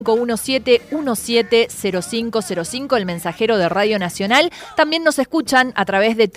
517-170505, el mensajero de Radio Nacional. También nos escuchan a través de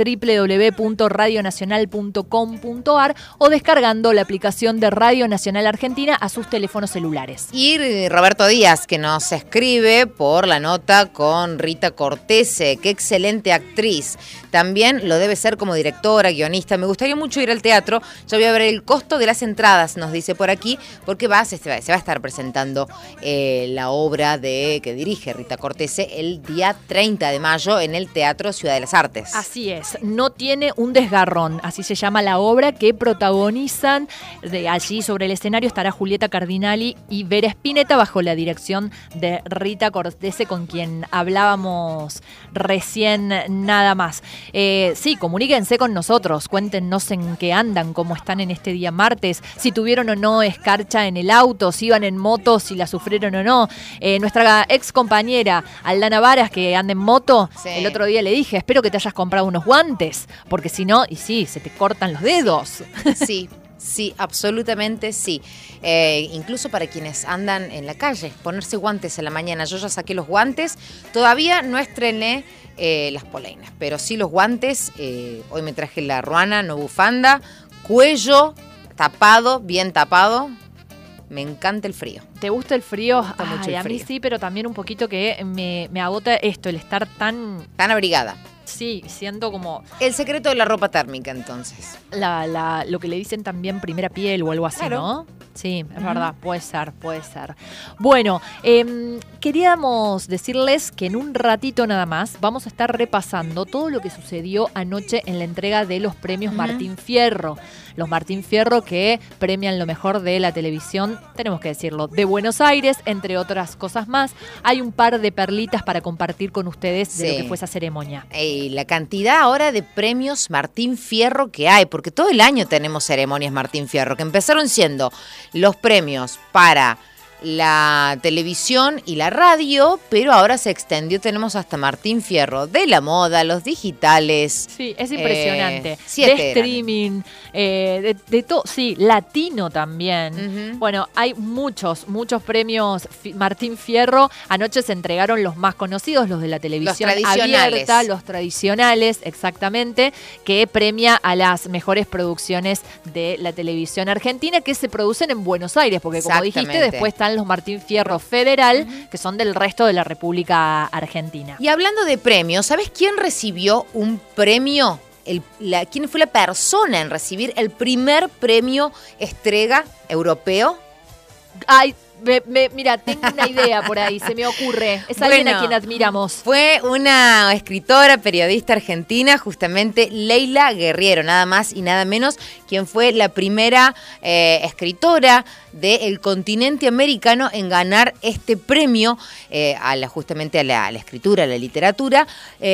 www.radionacional.com.ar o descargando la aplicación de Radio Nacional Argentina a sus teléfonos celulares. Y Roberto Díaz, que nos escribe por la nota con Rita Cortese, qué excelente actriz. También lo debe ser como directora, guionista. Me gustaría mucho ir al teatro. Ya voy a ver el costo de las entradas, nos dice por aquí, porque se va a estar presentando la obra que dirige Rita Cortese el día 30 de mayo en el Teatro Ciudad de las Artes. Así es, No tiene un desgarrón, así se llama la obra que protagonizan. Allí sobre el escenario estará Julieta Cardinali y Vera Spinetta bajo la dirección de Rita Cortese, con quien hablábamos recién nada más. Sí, comuníquense con nosotros, cuéntenos en qué andan, cómo están en este día martes, si tuvieron o no escarcha en el auto, si iban en moto, si la sufrieron o no. Nuestra ex compañera Aldana Varas, que anda en moto, sí. El otro día le dije, espero que te hayas comprado unos guantes, porque si no, y sí, se te cortan los dedos. Sí. Sí, absolutamente sí. Incluso para quienes andan en la calle, ponerse guantes en la mañana. Yo ya saqué los guantes, todavía no estrené las polainas, pero sí los guantes. Hoy me traje la ruana, no bufanda, cuello tapado, bien tapado. Me encanta el frío. ¿Te gusta el frío? Mucho el frío. A mí sí, pero también un poquito que me agota esto, el estar tan abrigada. Sí, siento como... El secreto de la ropa térmica, entonces. Lo que le dicen también primera piel o algo así, claro. ¿No? Sí, es verdad, puede ser. Bueno, queríamos decirles que en un ratito nada más vamos a estar repasando todo lo que sucedió anoche en la entrega de los premios Martín Fierro. Los Martín Fierro que premian lo mejor de la televisión, tenemos que decirlo, de Buenos Aires, entre otras cosas más. Hay un par de perlitas para compartir con ustedes de lo que fue esa ceremonia. Y la cantidad ahora de premios Martín Fierro que hay, porque todo el año tenemos ceremonias Martín Fierro, que empezaron siendo los premios para la televisión y la radio, pero ahora se extendió, tenemos hasta Martín Fierro de la moda, los digitales. Sí, es impresionante. De streaming, de todo, sí, latino también. Bueno, hay muchos premios Martín Fierro. Anoche se entregaron los más conocidos, los de la televisión abierta, los tradicionales, exactamente, que premia a las mejores producciones de la televisión argentina que se producen en Buenos Aires, porque como dijiste, después están los Martín Fierro Federal, que son del resto de la República Argentina. Y hablando de premios, ¿sabes quién recibió un premio? ¿Quién fue la persona en recibir el primer premio Estrega europeo? Ay, mira, tengo una idea por ahí, se me ocurre. Es alguien a quien admiramos. Fue una escritora, periodista argentina, justamente Leila Guerriero, nada más y nada menos, quien fue la primera escritora del continente americano en ganar este premio justamente a la escritura, a la literatura,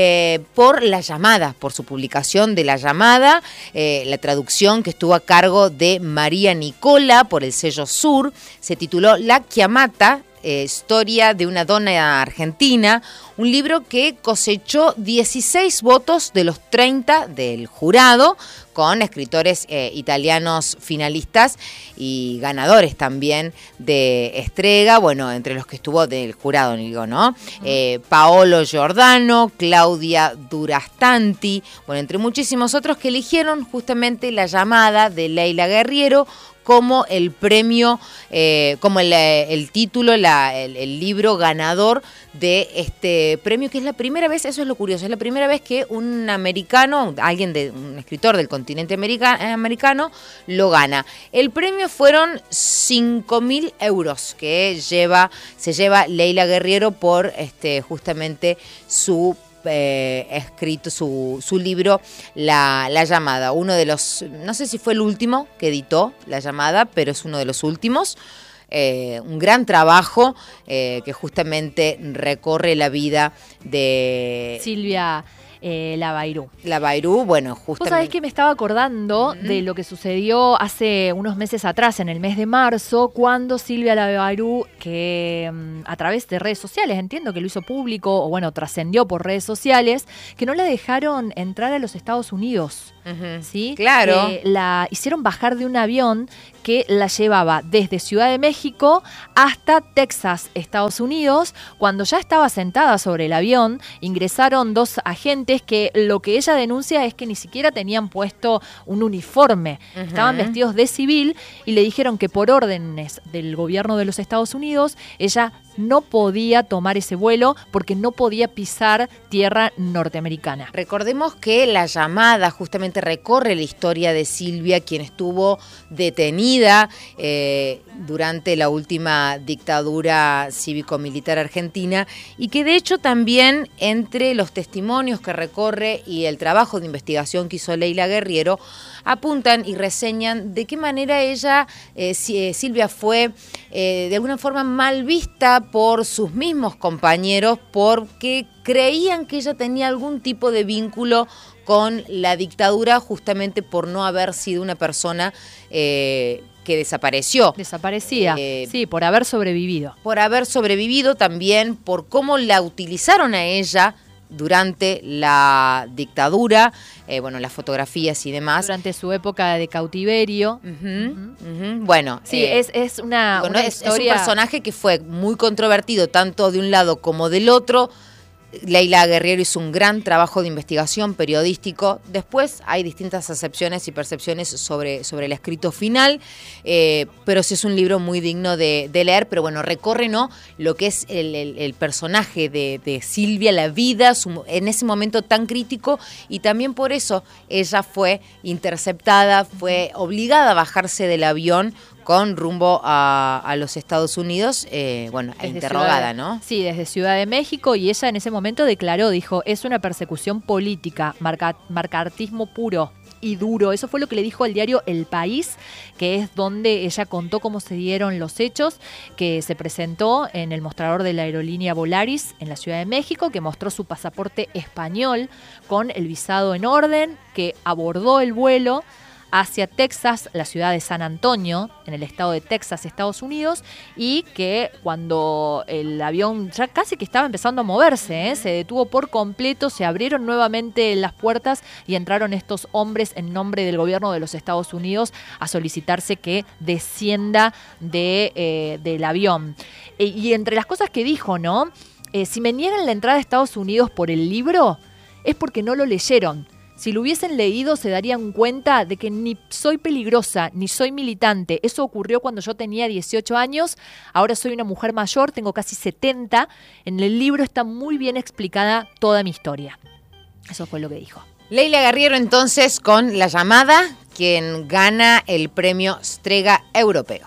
por La Llamada, por su publicación de La Llamada, la traducción que estuvo a cargo de María Nicola por el sello Sur, se tituló La Chiamata, historia de una dona argentina, un libro que cosechó 16 votos de los 30 del jurado, con escritores italianos finalistas y ganadores también de Estrega, bueno, entre los que estuvo del jurado, digo, ¿no? Paolo Giordano, Claudia Durastanti, bueno, entre muchísimos otros que eligieron justamente La Llamada de Leila Guerriero como el premio, como el título, el libro ganador de este premio, que es la primera vez, eso es lo curioso, es la primera vez que un americano, un escritor del continente americano, lo gana. El premio fueron 5.000 euros que se lleva Leila Guerriero por justamente su escrito su libro La Llamada, uno de los, no sé si fue el último que editó La Llamada, pero es uno de los últimos. Un gran trabajo que justamente recorre la vida de Silvia la Bayrou. La Bayrou, bueno, justamente. Vos sabés que me estaba acordando de lo que sucedió hace unos meses atrás, en el mes de marzo, cuando Silvia la Bayrou, que a través de redes sociales, entiendo que lo hizo público, o bueno, trascendió por redes sociales, que no la dejaron entrar a los Estados Unidos. ¿Sí? Claro. La hicieron bajar de un avión que la llevaba desde Ciudad de México hasta Texas, Estados Unidos. Cuando ya estaba sentada sobre el avión, ingresaron 2 agentes que lo que ella denuncia es que ni siquiera tenían puesto un uniforme. Estaban vestidos de civil y le dijeron que por órdenes del gobierno de los Estados Unidos, ella no podía tomar ese vuelo porque no podía pisar tierra norteamericana. Recordemos que La Llamada justamente recorre la historia de Silvia, quien estuvo detenida durante la última dictadura cívico-militar argentina, y que de hecho también entre los testimonios que recorre y el trabajo de investigación que hizo Leila Guerriero apuntan y reseñan de qué manera ella, Silvia, fue de alguna forma mal vista por sus mismos compañeros porque creían que ella tenía algún tipo de vínculo con la dictadura justamente por no haber sido una persona que desapareció. Desaparecía, sí, por haber sobrevivido. Por haber sobrevivido, también por cómo la utilizaron a ella durante la dictadura, bueno, las fotografías y demás. Durante su época de cautiverio. Bueno. Sí, es una historia. Es un personaje que fue muy controvertido, tanto de un lado como del otro. Leila Guerriero hizo un gran trabajo de investigación periodístico. Después hay distintas acepciones y percepciones sobre el escrito final, pero sí es un libro muy digno de leer. Pero bueno, recorre, ¿no?, lo que es el personaje de Silvia, la vida, en ese momento tan crítico, y también por eso ella fue interceptada, fue obligada a bajarse del avión con rumbo a los Estados Unidos, bueno, interrogada, ¿no? Sí, desde Ciudad de México, y ella en ese momento declaró, dijo, es una persecución política, marcartismo puro y duro. Eso fue lo que le dijo al diario El País, que es donde ella contó cómo se dieron los hechos, que se presentó en el mostrador de la aerolínea Volaris en la Ciudad de México, que mostró su pasaporte español con el visado en orden, que abordó el vuelo hacia Texas, la ciudad de San Antonio, en el estado de Texas, Estados Unidos, y que cuando el avión ya casi que estaba empezando a moverse, se detuvo por completo, se abrieron nuevamente las puertas y entraron estos hombres en nombre del gobierno de los Estados Unidos a solicitarse que descienda del avión. Y entre las cosas que dijo, ¿no? Si me niegan la entrada a Estados Unidos por el libro, es porque no lo leyeron. Si lo hubiesen leído se darían cuenta de que ni soy peligrosa, ni soy militante. Eso ocurrió cuando yo tenía 18 años, ahora soy una mujer mayor, tengo casi 70. En el libro está muy bien explicada toda mi historia. Eso fue lo que dijo. Leila Guerriero entonces con La Llamada, quien gana el premio Strega Europeo.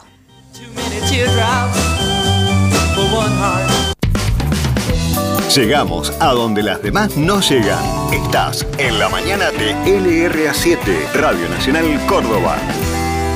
Llegamos a donde las demás no llegan. Estás en la mañana de LRA7, Radio Nacional Córdoba.